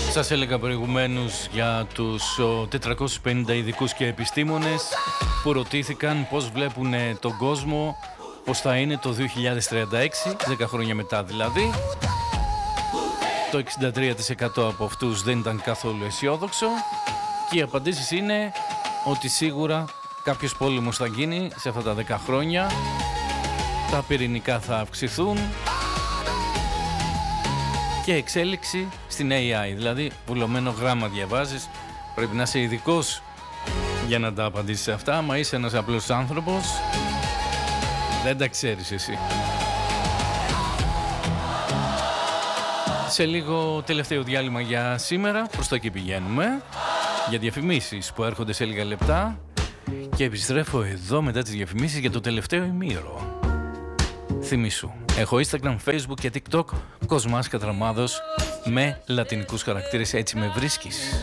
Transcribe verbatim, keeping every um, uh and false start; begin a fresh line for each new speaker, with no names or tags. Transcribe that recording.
Σας έλεγα προηγουμένως για τους τετρακόσιους πενήντα ειδικούς και επιστήμονες που ρωτήθηκαν πώς βλέπουν τον κόσμο, πώς θα είναι το δύο χιλιάδες τριάντα έξι, δέκα χρόνια μετά δηλαδή. Το εξήντα τρία τοις εκατό από αυτούς δεν ήταν καθόλου αισιόδοξο και οι απαντήσεις είναι ότι σίγουρα κάποιος πόλεμος θα γίνει σε αυτά τα δέκα χρόνια, τα πυρηνικά θα αυξηθούν και εξέλιξη στην έι άι, δηλαδή βουλωμένο γράμμα διαβάζεις, πρέπει να είσαι ειδικός για να τα απαντήσεις σε αυτά, μα είσαι ένας απλός άνθρωπος δεν τα ξέρεις εσύ. Σε λίγο τελευταίο διάλειμμα για σήμερα, προς το εκεί πηγαίνουμε, για διαφημίσεις που έρχονται σε λίγα λεπτά και επιστρέφω εδώ μετά τις διαφημίσεις για το τελευταίο ημίωρο. Θυμήσου, έχω Instagram, Facebook και TikTok, Κοσμάς Κατραμάδος με λατινικούς χαρακτήρες, έτσι με βρίσκεις.